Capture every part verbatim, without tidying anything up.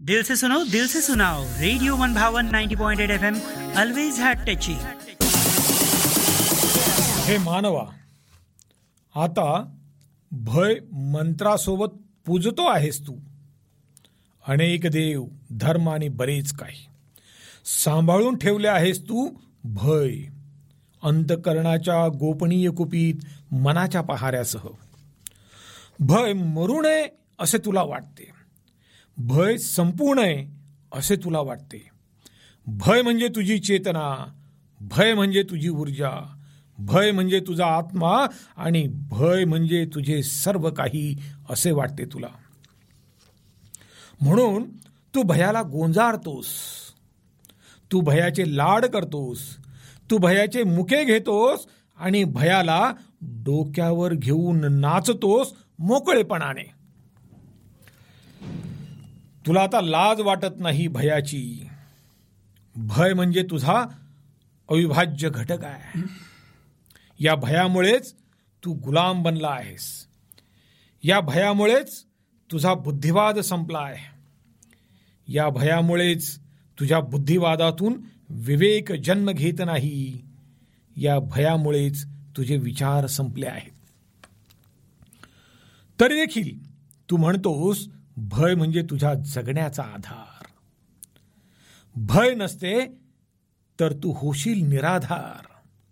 दिल से सुनो दिल से सुनाओ रेडियो वन भावन ninety point eight F am always had touching. हे मानवा, आता भय मंत्रासोबत पूजतो आहेस तू. अनेक देव, धर्म आणि बरेच काही सांभाळून ठेवले आहेस तू. भय अंतकरणाच्या गोपनीय कुपीत मनाच्या पहाऱ्यासह. भय मरू नये असे तुला वाटते. भय संपू नये असे तुला वाटते. भय म्हणजे तुझी चेतना, भय म्हणजे तुझी ऊर्जा, भय म्हणजे तुझा आत्मा आणि भय म्हणजे तुझे सर्व काही असे वाटते तुला. म्हणून तू भयाला गोंजारतोस, तू भयाचे लाड करतोस, तू भयाचे मुके घेतोस आणि भयाला डोक्यावर घेऊन नाचतोस मोकळेपणाने. तुला आता लाज वाटत नाही भयाची. भय म्हणजे तुझा अविभाज्य घटक आहे. या भयामुळेच तू गुलाम बनला आहेस. या भयामुळेच तुझा बुद्धिवाद संपला आहे. या भयामुळेच तुझ्या बुद्धिवादातून विवेक जन्म घेत नाही. या भयामुळेच तुझे विचार संपले आहेत. तरी देखील तू म्हणतोस भय म्हणजे तुझ्या जगण्याचा आधार. भय नसते तर तू होशील निराधार.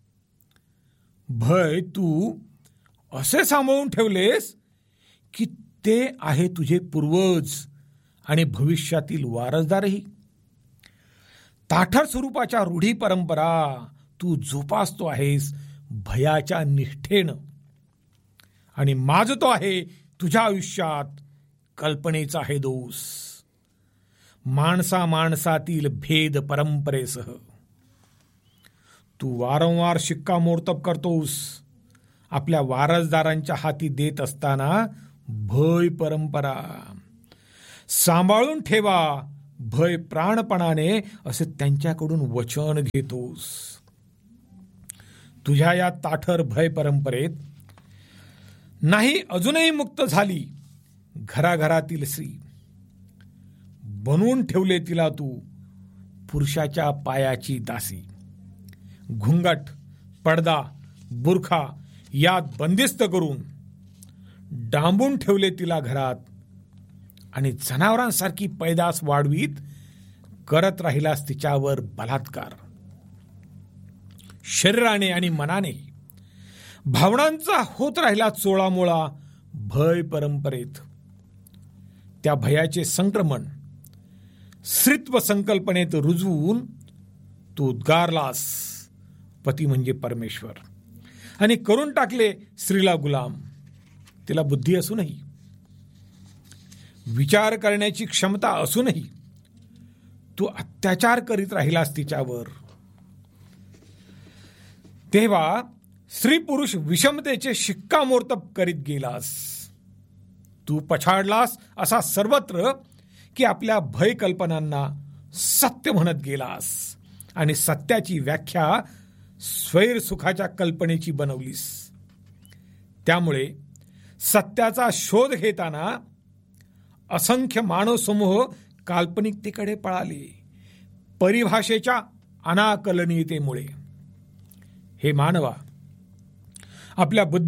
भय तू असे सांभाळून ठेवलेस की ते आहे तुझे पूर्वज आणि भविष्यातील वारसदारही. ताठर स्वरूपाच्या रूढी परंपरा तू जोपासतो आहेस भयाच्या निष्ठेनं आणि माजतो आहे तुझ्या आयुष्यात कल्पनेचा हे दोष. माणसा माणसातील भेद परंपरेसह तू वारंवार शिक्कामोर्तब करतोस आपल्या वारसदारांच्या हाती देत असताना भय परंपरा. सांभाळून ठेवा भय प्राणपणाने असे त्यांच्याकडून वचन घेतोस. तुझ्या या ताठर भय परंपरेत नाही अजूनही मुक्त झाली घराघरातील स्त्री. बनवून ठेवले तिला तू पुरुषाच्या पायाची दासी. घुंगट, पडदा, बुरखा यात बंदिस्त करून डांबून ठेवले तिला घरात आणि जनावरांसारखी पैदास वाढवीत करत राहिलास तिच्यावर बलात्कार. शरीराने आणि मनाने भावनांचा होत राहिला चोळामोळा भय परंपरेत. त्या भयाचे संक्रमण स्त्रीत्व संकल्पनेत रुजवून तू उद्गारलास पती म्हणजे परमेश्वर आणि करून टाकले स्त्रीला गुलाम. तिला बुद्धी असूनही, विचार करण्याची क्षमता असूनही तू अत्याचार करीत राहिलास तिच्यावर. तेव्हा स्त्री पुरुष विषमतेचे शिक्कामोर्तब करीत गेलास. तू पछाडलास असा सर्वत्र की आपल्या भय कल्पनांना सत्य म्हणत गेलास आणि सत्याची व्याख्या स्वैर सुखाच्या कल्पनेची बनवलीस. त्यामुळे सत्याचा शोध घेताना असंख्य मानव समूह काल्पनिकतेकडे पळाले परिभाषेच्या अनाकलनीयतेमुळे. हे मानवा, आपल्या बुद्धी